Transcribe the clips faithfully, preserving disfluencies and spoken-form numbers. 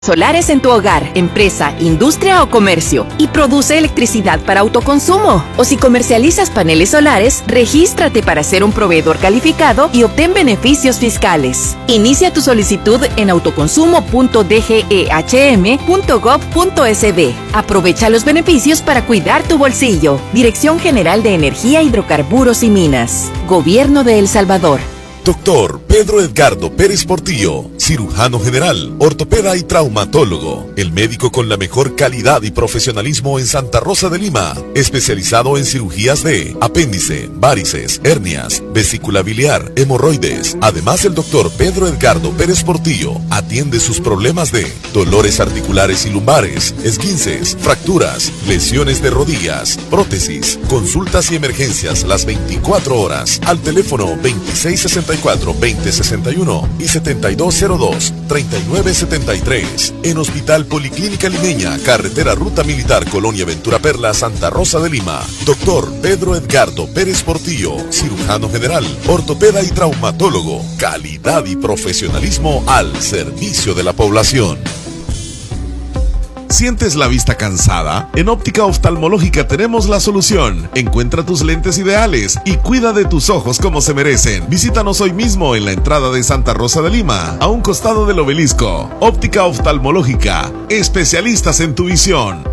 Solares en tu hogar, empresa, industria o comercio y produce electricidad para autoconsumo. O si comercializas paneles solares, regístrate para ser un proveedor calificado y obtén beneficios fiscales. Inicia tu solicitud en autoconsumo punto d g e h m punto gov punto s b. Aprovecha los beneficios para cuidar tu bolsillo. Dirección General de Energía, Hidrocarburos y Minas. Gobierno de El Salvador. Doctor Pedro Edgardo Pérez Portillo, cirujano general, ortopeda y traumatólogo, el médico con la mejor calidad y profesionalismo en Santa Rosa de Lima, especializado en cirugías de apéndice, varices, hernias, vesícula biliar, hemorroides. Además, el doctor Pedro Edgardo Pérez Portillo atiende sus problemas de dolores articulares y lumbares, esguinces, fracturas, lesiones de rodillas, prótesis, consultas y emergencias las veinticuatro horas al teléfono veintiséis sesenta y cuatro, veinte sesenta y uno y setenta y dos cero dos, treinta y nueve setenta y tres. En Hospital Policlínica Limeña, Carretera Ruta Militar, Colonia Ventura Perla, Santa Rosa de Lima. Doctor Pedro Edgardo Pérez Portillo, cirujano general, ortopeda y traumatólogo. Calidad y profesionalismo al servicio de la población. ¿Sientes la vista cansada? En Óptica Oftalmológica tenemos la solución. Encuentra tus lentes ideales y cuida de tus ojos como se merecen. Visítanos hoy mismo en la entrada de Santa Rosa de Lima, a un costado del obelisco. Óptica Oftalmológica, especialistas en tu visión.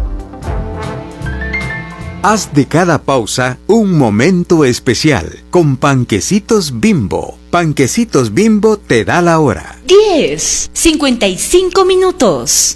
Haz de cada pausa un momento especial con Panquecitos Bimbo. Panquecitos Bimbo te da la hora. diez, cincuenta y cinco minutos.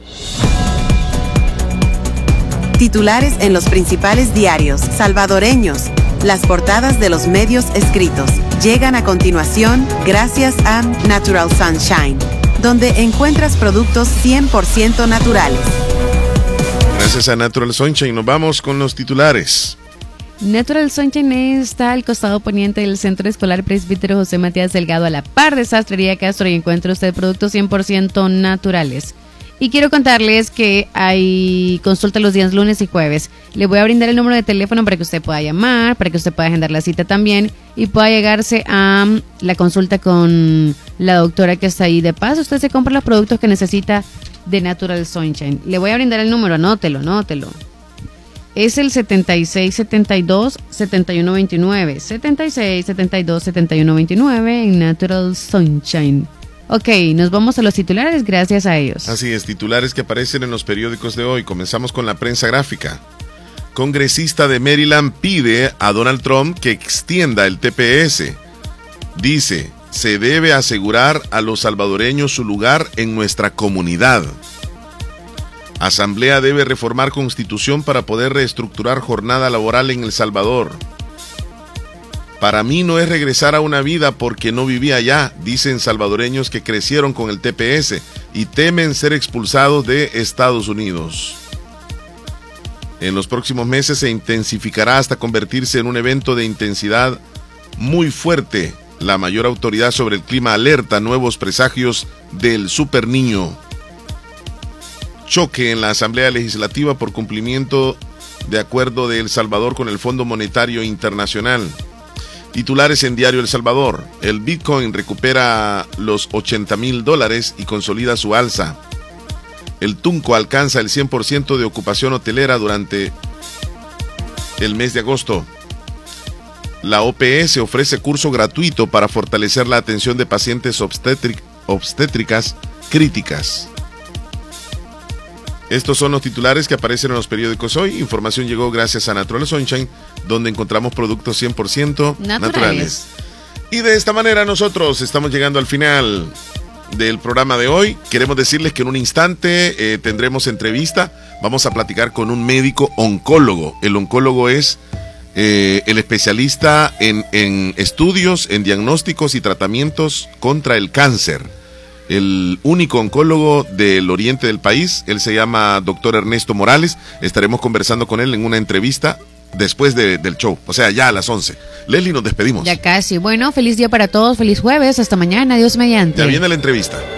Titulares en los principales diarios salvadoreños. Las portadas de los medios escritos llegan a continuación gracias a Natural Sunshine, donde encuentras productos cien por ciento naturales. Gracias a Natural Sunshine, nos vamos con los titulares. Natural Sunshine está al costado poniente del Centro Escolar Presbítero José Matías Delgado, a la par de Sastrería Castro, y encuentra usted productos cien por ciento naturales. Y quiero contarles que hay consulta los días lunes y jueves. Le voy a brindar el número de teléfono para que usted pueda llamar, para que usted pueda agendar la cita también y pueda llegarse a la consulta con la doctora que está ahí. De paso, usted se compra los productos que necesita de Natural Sunshine. Le voy a brindar el número, anótelo, anótelo. Es el setenta y seis setenta y dos setenta y uno veintinueve. setenta y seis setenta y dos setenta y uno veintinueve en Natural Sunshine. Ok, nos vamos a los titulares gracias a ellos. Así es, titulares que aparecen en los periódicos de hoy. Comenzamos con la prensa gráfica. Congresista de Maryland pide a Donald Trump que extienda el T P S. Dice, se debe asegurar a los salvadoreños su lugar en nuestra comunidad. Asamblea debe reformar constitución para poder reestructurar jornada laboral en El Salvador. Para mí no es regresar a una vida porque no vivía allá, dicen salvadoreños que crecieron con el T P S y temen ser expulsados de Estados Unidos. En los próximos meses se intensificará hasta convertirse en un evento de intensidad muy fuerte. La mayor autoridad sobre el clima alerta nuevos presagios del Super Niño. Choque en la Asamblea Legislativa por cumplimiento de acuerdo de El Salvador con el Fondo Monetario Internacional. Titulares en Diario El Salvador. El Bitcoin recupera los ochenta mil dólares y consolida su alza. El Tunco alcanza el cien por ciento de ocupación hotelera durante el mes de agosto. La O P S ofrece curso gratuito para fortalecer la atención de pacientes obstétric- obstétricas críticas. Estos son los titulares que aparecen en los periódicos hoy. Información llegó gracias a Natural Sunshine, donde encontramos productos cien por ciento naturales. naturales. Y de esta manera nosotros estamos llegando al final del programa de hoy. Queremos decirles que en un instante eh, tendremos entrevista. Vamos a platicar con un médico oncólogo. El oncólogo es eh, el especialista en, en estudios, en diagnósticos y tratamientos contra el cáncer. El único oncólogo del oriente del país. Él se llama doctor Ernesto Morales. Estaremos conversando con él en una entrevista después de, del show, o sea, ya a las once. Leslie, nos despedimos. Ya casi. Bueno, feliz día para todos, feliz jueves, hasta mañana, Dios mediante. Ya viene la entrevista.